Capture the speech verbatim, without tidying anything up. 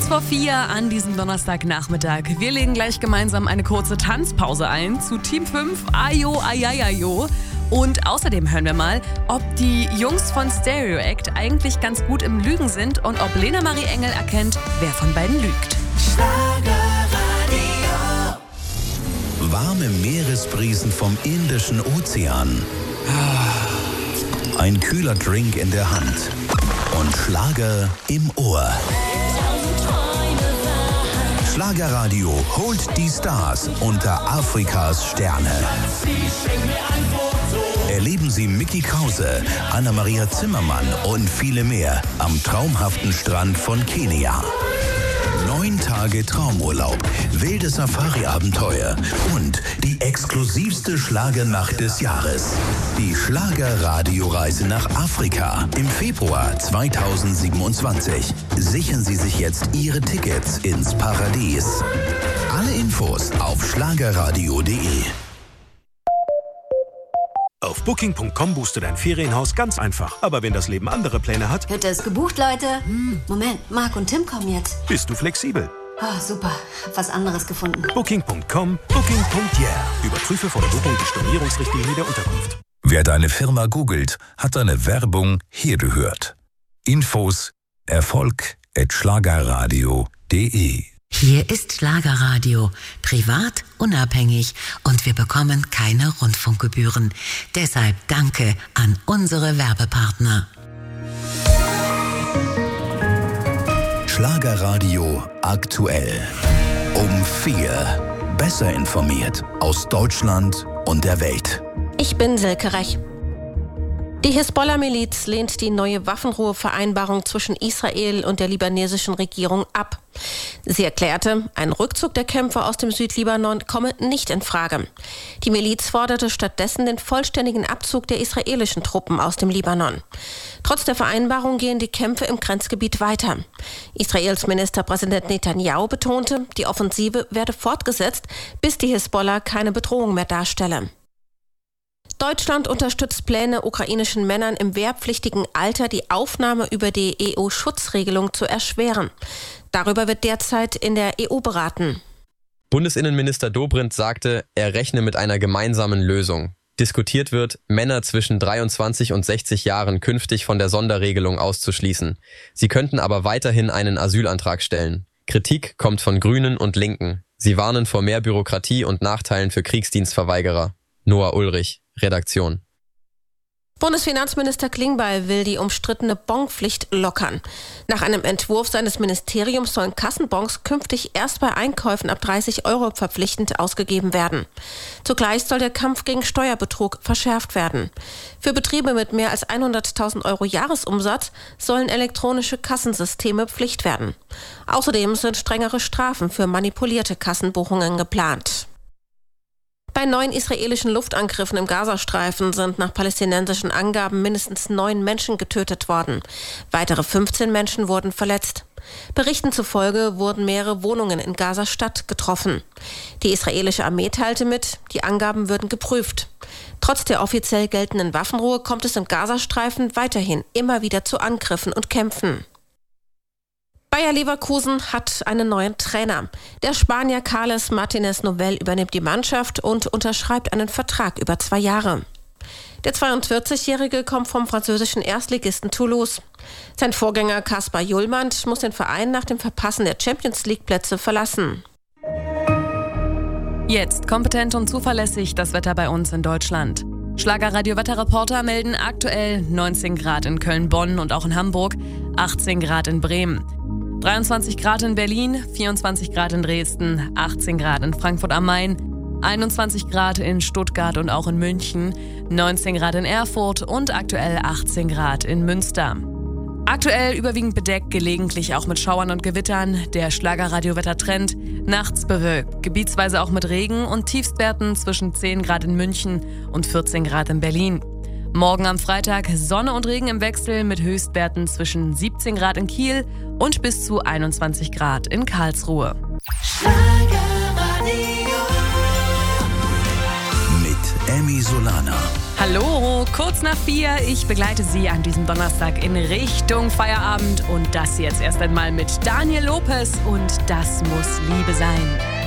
vor vier an diesem Donnerstagnachmittag. Wir legen gleich gemeinsam eine kurze Tanzpause ein zu Team fünf, Ayo Ayayayo. Und außerdem hören wir mal, ob die Jungs von Stereo Act eigentlich ganz gut im Lügen sind und ob Lena Marie Engel erkennt, wer von beiden lügt. Schlagerradio. Warme Meeresbrisen vom Indischen Ozean. Ein kühler Drink in der Hand und Schlager im Ohr. Schlagerradio holt die Stars unter Afrikas Sterne. Erleben Sie Micky Krause, Anna-Maria Zimmermann und viele mehr am traumhaften Strand von Kenia. Neun Tage Traumurlaub, wilde Safari-Abenteuer und die exklusivste Schlagernacht des Jahres. Die Schlagerradio-Reise nach Afrika im Februar zweitausendsiebenundzwanzig. Sichern Sie sich jetzt Ihre Tickets ins Paradies. Alle Infos auf schlagerradio punkt de. Auf Booking Punkt com buchst du dein Ferienhaus ganz einfach. Aber wenn das Leben andere Pläne hat, Hütte ist gebucht, Leute. Hm, Moment, Marc und Tim kommen jetzt. bist du flexibel. Oh, super, hab was anderes gefunden. Booking Punkt com, Booking Punkt yeah. Überprüfe vor der Buchung die Stornierungsrichtlinie der Unterkunft. Wer deine Firma googelt, hat deine Werbung hier gehört. Infos Erfolg at schlagerradio punkt de. Hier ist Schlagerradio, privat, unabhängig und wir bekommen keine Rundfunkgebühren. Deshalb danke an unsere Werbepartner. Schlagerradio aktuell. Um vier. Besser informiert aus Deutschland und der Welt. Ich bin Silke Rech. Die Hisbollah-Miliz lehnt die neue Waffenruhevereinbarung zwischen Israel und der libanesischen Regierung ab. Sie erklärte, ein Rückzug der Kämpfer aus dem Südlibanon komme nicht in Frage. Die Miliz forderte stattdessen den vollständigen Abzug der israelischen Truppen aus dem Libanon. Trotz der Vereinbarung gehen die Kämpfe im Grenzgebiet weiter. Israels Ministerpräsident Netanyahu betonte, die Offensive werde fortgesetzt, bis die Hisbollah keine Bedrohung mehr darstelle. Deutschland unterstützt Pläne, ukrainischen Männern im wehrpflichtigen Alter die Aufnahme über die E U-Schutzregelung zu erschweren. Darüber wird derzeit in der E U beraten. Bundesinnenminister Dobrindt sagte, er rechne mit einer gemeinsamen Lösung. Diskutiert wird, Männer zwischen dreiundzwanzig und sechzig Jahren künftig von der Sonderregelung auszuschließen. Sie könnten aber weiterhin einen Asylantrag stellen. Kritik kommt von Grünen und Linken. Sie warnen vor mehr Bürokratie und Nachteilen für Kriegsdienstverweigerer. Noah Ulrich, Redaktion. Bundesfinanzminister Klingbeil will die umstrittene Bonpflicht lockern. Nach einem Entwurf seines Ministeriums sollen Kassenbons künftig erst bei Einkäufen ab dreißig Euro verpflichtend ausgegeben werden. Zugleich soll der Kampf gegen Steuerbetrug verschärft werden. Für Betriebe mit mehr als hunderttausend Euro Jahresumsatz sollen elektronische Kassensysteme Pflicht werden. Außerdem sind strengere Strafen für manipulierte Kassenbuchungen geplant. Bei neun israelischen Luftangriffen im Gazastreifen sind nach palästinensischen Angaben mindestens neun Menschen getötet worden. Weitere fünfzehn Menschen wurden verletzt. Berichten zufolge wurden mehrere Wohnungen in Gaza-Stadt getroffen. Die israelische Armee teilte mit, die Angaben würden geprüft. Trotz der offiziell geltenden Waffenruhe kommt es im Gazastreifen weiterhin immer wieder zu Angriffen und Kämpfen. Bayer Leverkusen hat einen neuen Trainer. Der Spanier Carles Martínez Novell übernimmt die Mannschaft und unterschreibt einen Vertrag über zwei Jahre. Der zweiundvierzigjährige kommt vom französischen Erstligisten Toulouse. Sein Vorgänger Kaspar Jullmann muss den Verein nach dem Verpassen der Champions-League-Plätze verlassen. Jetzt kompetent und zuverlässig das Wetter bei uns in Deutschland. Schlagerradio-Wetterreporter melden aktuell neunzehn Grad in Köln, Bonn und auch in Hamburg, achtzehn Grad in Bremen. dreiundzwanzig Grad in Berlin, vierundzwanzig Grad in Dresden, achtzehn Grad in Frankfurt am Main, einundzwanzig Grad in Stuttgart und auch in München, neunzehn Grad in Erfurt und aktuell achtzehn Grad in Münster. Aktuell überwiegend bedeckt, gelegentlich auch mit Schauern und Gewittern. Der Schlagerradio-Wettertrend, nachts bewölkt, gebietsweise auch mit Regen und Tiefstwerten zwischen zehn Grad in München und vierzehn Grad in Berlin. Morgen am Freitag Sonne und Regen im Wechsel mit Höchstwerten zwischen siebzehn Grad in Kiel und bis zu einundzwanzig Grad in Karlsruhe. Mit Emmy Solana. Hallo, kurz nach vier. Ich begleite Sie an diesem Donnerstag in Richtung Feierabend und das jetzt erst einmal mit Daniel Lopez und Das muss Liebe sein.